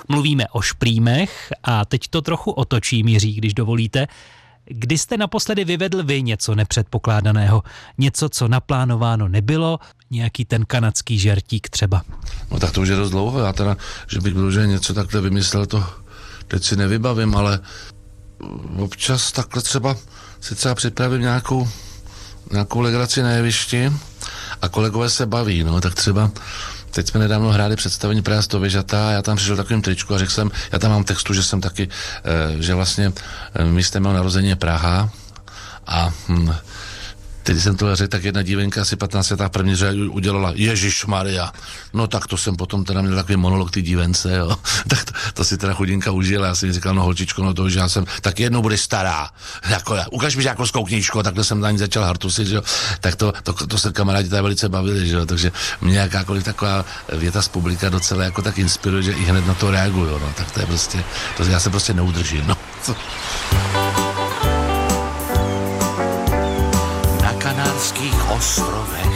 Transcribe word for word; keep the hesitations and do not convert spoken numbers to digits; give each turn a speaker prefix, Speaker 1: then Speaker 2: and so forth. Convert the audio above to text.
Speaker 1: Mluvíme o šprýmech a teď to trochu otočím, Jiří, když dovolíte. Kdy jste naposledy vyvedl vy něco nepředpokládaného? Něco, co naplánováno nebylo? Nějaký ten kanadský žertík třeba?
Speaker 2: No tak to už je dost dlouho. Já teda, že bych byl, že něco takhle vymyslel, to teď si nevybavím, ale občas takhle třeba si třeba připravím nějakou, nějakou legraci na jevišti a kolegové se baví, no tak třeba teď jsme nedávno hráli představení Praha sto vyžatá a já tam přišel takovým tričku a řekl jsem, já tam mám textu, že jsem taky, že vlastně místem mého narození je Praha a hm, teď jsem to řekl, tak jedna dívenka asi patnáct letá v první řadě udělala Ježišmarja. No tak to jsem potom teda měl takový monolog ty dívence, jo. Tak to, to si teda chudinka užila. Já jsem mi říkal, no holčičko, no to už já jsem, tak jednou budeš stará. Jako, ukaž mi žákovskou knížku, takhle jsem na ní začal hartusit, jo. Tak to, to, to se kamarádi tady velice bavili, jo. Takže mě jakákoliv taková věta z publika docela jako tak inspiruje, že i hned na to reaguju, no. Tak to je prostě, to já se prostě neudržím, no.
Speaker 3: Kanárských ostrovech